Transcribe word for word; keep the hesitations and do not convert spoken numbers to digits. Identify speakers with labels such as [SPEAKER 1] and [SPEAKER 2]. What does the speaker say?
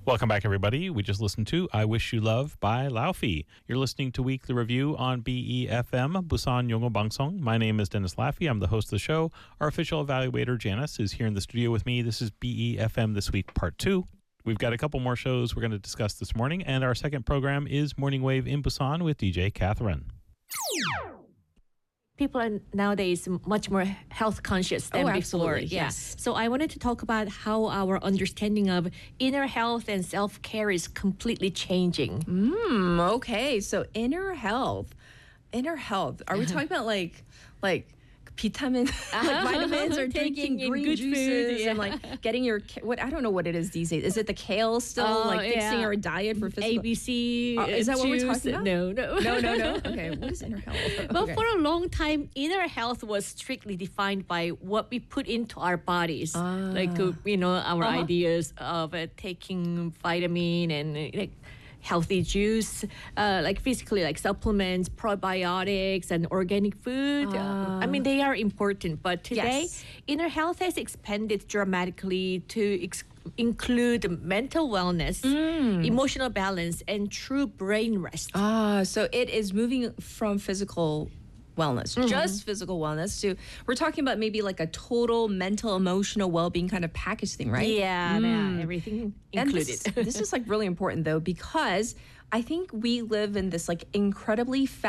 [SPEAKER 1] Welcome back, everybody. We just listened to I Wish You Love by Laufey. You're listening to Weekly Review on B E F M, Busan Yongo Bangsong. My name is Dennis Laffey. I'm the host of the show. Our official evaluator, Janice, is here in the studio with me. This is B E F M This Week, Part two. We've got a couple more shows we're going to discuss this morning, and our second program is Morning Wave in Busan with D J Catherine.
[SPEAKER 2] People are nowadays much more health conscious than
[SPEAKER 3] oh,
[SPEAKER 2] before.
[SPEAKER 3] Yeah. Yes.
[SPEAKER 2] So I wanted to talk about how our understanding of inner health and self-care is completely changing.
[SPEAKER 3] Mm, okay. So inner health. Inner health. Are we talking about like like vitamin, like vitamins, or
[SPEAKER 2] Taking
[SPEAKER 3] drinking
[SPEAKER 2] in
[SPEAKER 3] green
[SPEAKER 2] good
[SPEAKER 3] juices
[SPEAKER 2] food, yeah.
[SPEAKER 3] and like getting your what I don't know what it is these days. Is it the kale still
[SPEAKER 2] Oh,
[SPEAKER 3] like fixing
[SPEAKER 2] yeah.
[SPEAKER 3] our diet for physical?
[SPEAKER 2] A B C
[SPEAKER 3] Uh, is that what we're
[SPEAKER 2] juice?
[SPEAKER 3] talking about?
[SPEAKER 2] No, no.
[SPEAKER 3] No, no, no. Okay. What is inner health?
[SPEAKER 2] Well,
[SPEAKER 3] Okay.
[SPEAKER 2] for a long time, inner health was strictly defined by what we put into our bodies.
[SPEAKER 3] Ah.
[SPEAKER 2] Like, uh, you know, our
[SPEAKER 3] Uh-huh.
[SPEAKER 2] ideas of uh, taking vitamin and uh, like healthy juice, uh, like physically, like supplements, probiotics, and organic food. Uh,
[SPEAKER 3] Ah.
[SPEAKER 2] I mean, they are important. But today,
[SPEAKER 3] Yes.
[SPEAKER 2] inner health has expanded dramatically to ex- include mental wellness,
[SPEAKER 3] Mm.
[SPEAKER 2] emotional balance, and true brain rest.
[SPEAKER 3] Ah, so it is moving from physical wellness,
[SPEAKER 2] Mm-hmm.
[SPEAKER 3] just physical wellness, to we're talking about maybe like a total mental, emotional well-being kind of package thing, right?
[SPEAKER 2] Yeah,
[SPEAKER 3] Mm.
[SPEAKER 2] yeah, everything
[SPEAKER 3] And
[SPEAKER 2] included.
[SPEAKER 3] this, this is like really important though, because I think we live in this like incredibly fast